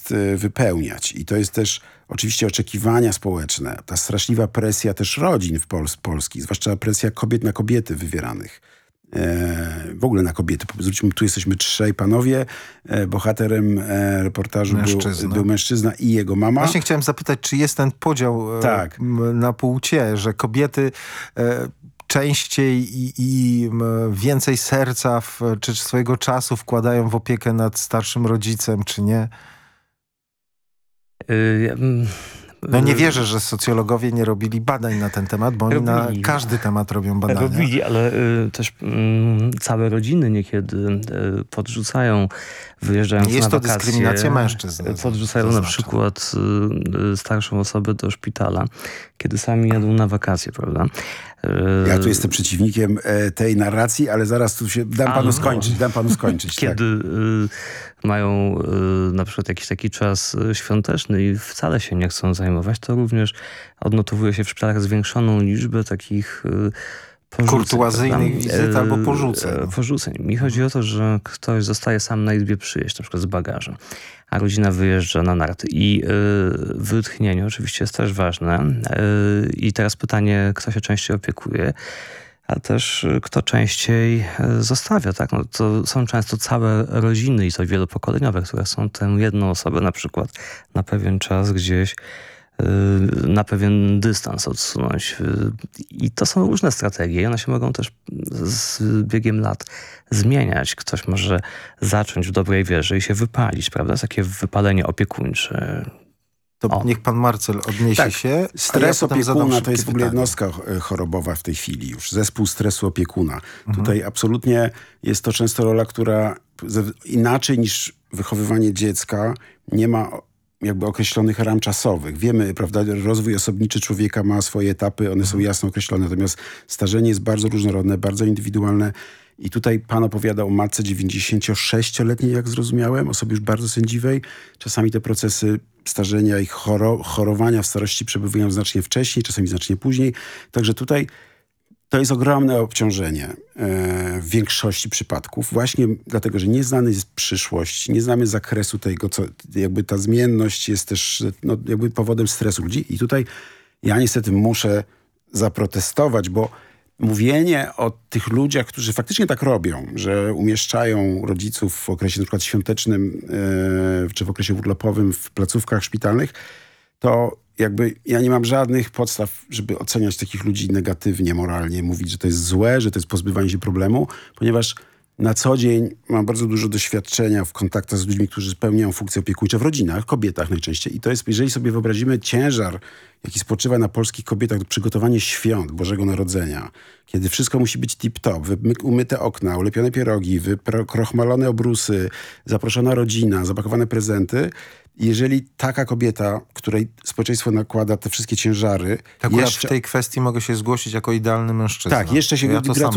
wypełniać. I to jest też oczywiście oczekiwania społeczne, ta straszliwa presja też rodzin polskich, zwłaszcza presja kobiet na kobiety wywieranych. W ogóle na kobiety. Zwróćmy, tu jesteśmy trzej panowie. Bohaterem reportażu był mężczyzna i jego mama. Właśnie chciałem zapytać, czy jest ten podział na płcie, że kobiety częściej i więcej serca czy swojego czasu wkładają w opiekę nad starszym rodzicem, czy nie? No nie wierzę, że socjologowie nie robili badań na ten temat, bo oni na każdy temat robią badania. Robili, ale też całe rodziny niekiedy podrzucają, wyjeżdżając na wakacje. Jest to dyskryminacja mężczyzn. Podrzucają na przykład starszą osobę do szpitala, kiedy sami jadą na wakacje, prawda? Ja tu jestem przeciwnikiem tej narracji, ale zaraz tu się dam panu skończyć. Kiedy mają na przykład jakiś taki czas świąteczny i wcale się nie chcą zajmować, to również odnotowuje się w szpitalach zwiększoną liczbę takich kurtuazyjnych wizyt albo porzuceń. Mi chodzi o to, że ktoś zostaje sam na izbie przyjeść, na przykład z bagażem, a rodzina wyjeżdża na narty. I wytchnienie oczywiście jest też ważne. I teraz pytanie, kto się częściej opiekuje, a też kto częściej zostawia. Tak? No, to są często całe rodziny i to wielopokoleniowe, które są tę jedną osobę na przykład na pewien czas gdzieś na pewien dystans odsunąć. I to są różne strategie i one się mogą też z biegiem lat zmieniać. Ktoś może zacząć w dobrej wierze i się wypalić, prawda? Takie wypalenie opiekuńcze. To niech pan Marcel odniesie się. Stres opiekuna to jest w ogóle jednostka chorobowa w tej chwili już. Zespół stresu opiekuna. Tutaj absolutnie jest to często rola, która inaczej niż wychowywanie dziecka nie ma jakby określonych ram czasowych. Wiemy, prawda, rozwój osobniczy człowieka ma swoje etapy, one są jasno określone, natomiast starzenie jest bardzo różnorodne, bardzo indywidualne i tutaj pan opowiada o matce 96-letniej, jak zrozumiałem, osobie już bardzo sędziwej. Czasami te procesy starzenia i chorowania w starości przebywają znacznie wcześniej, czasami znacznie później. Także tutaj to jest ogromne obciążenie w większości przypadków, właśnie dlatego, że nie znany jest przyszłość, nie znamy zakresu tego, co jakby ta zmienność jest też jakby powodem stresu ludzi. I tutaj ja niestety muszę zaprotestować, bo mówienie o tych ludziach, którzy faktycznie tak robią, że umieszczają rodziców w okresie na przykład świątecznym czy w okresie urlopowym w placówkach szpitalnych, to jakby ja nie mam żadnych podstaw, żeby oceniać takich ludzi negatywnie, moralnie, mówić, że to jest złe, że to jest pozbywanie się problemu, ponieważ na co dzień mam bardzo dużo doświadczenia w kontaktach z ludźmi, którzy spełniają funkcje opiekuńcze w rodzinach, kobietach najczęściej. I to jest, jeżeli sobie wyobrazimy ciężar, jaki spoczywa na polskich kobietach, przygotowanie świąt Bożego Narodzenia, kiedy wszystko musi być tip-top, umyte okna, ulepione pierogi, wykrochmalone obrusy, zaproszona rodzina, zapakowane prezenty. Jeżeli taka kobieta, której społeczeństwo nakłada te wszystkie ciężary... Tak, jeszcze w tej kwestii mogę się zgłosić jako idealny mężczyzna. Tak, jeszcze się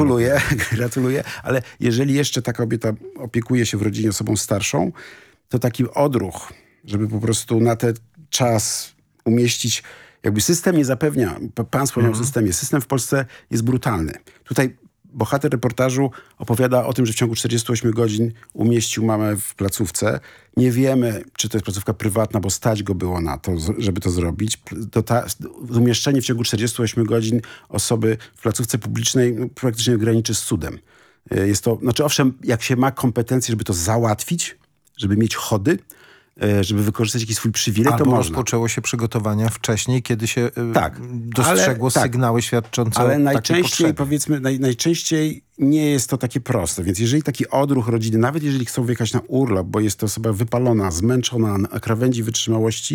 gratuluję, ale jeżeli jeszcze ta kobieta opiekuje się w rodzinie osobą starszą, to taki odruch, żeby po prostu na ten czas umieścić... Jakby system nie zapewnia, pan wspomniał o systemie, system w Polsce jest brutalny. Tutaj bohater reportażu opowiada o tym, że w ciągu 48 godzin umieścił mamę w placówce. Nie wiemy, czy to jest placówka prywatna, bo stać go było na to, żeby to zrobić. Umieszczenie w ciągu 48 godzin osoby w placówce publicznej praktycznie graniczy z cudem. Jest to, znaczy owszem, jak się ma kompetencje, żeby to załatwić, żeby mieć chody, żeby wykorzystać jakiś swój przywilej, to można. Rozpoczęło się przygotowania wcześniej, kiedy się dostrzegło sygnały świadczące o takiej potrzebie. Powiedzmy, najczęściej nie jest to takie proste. Więc jeżeli taki odruch rodziny, nawet jeżeli chcą wyjechać na urlop, bo jest to osoba wypalona, zmęczona, na krawędzi wytrzymałości,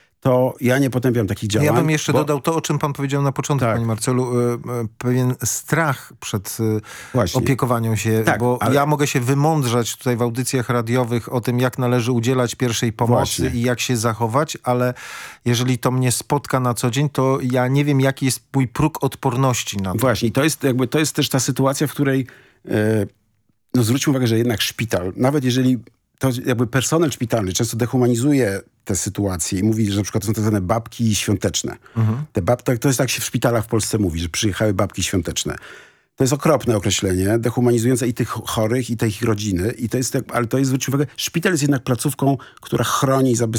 to ja nie potępiam takich działań. Ja bym jeszcze dodał to, o czym pan powiedział na początku, panie Marcelu, pewien strach przed opiekowaniem się, ja mogę się wymądrzać tutaj w audycjach radiowych o tym, jak należy udzielać pierwszej pomocy i jak się zachować, ale jeżeli to mnie spotka na co dzień, to ja nie wiem, jaki jest mój próg odporności na to. Właśnie, to jest też ta sytuacja, w której zwróćmy uwagę, że jednak szpital, nawet jeżeli to jakby personel szpitalny często dehumanizuje te sytuacje i mówi, że na przykład są tak zwane babki świąteczne. To jest tak się w szpitalach w Polsce mówi, że przyjechały babki świąteczne. To jest okropne określenie, dehumanizujące i tych chorych, i tej ich rodziny. Ale to jest, zwróćmy uwagę, szpital jest jednak placówką, która chroni i zabezpiecza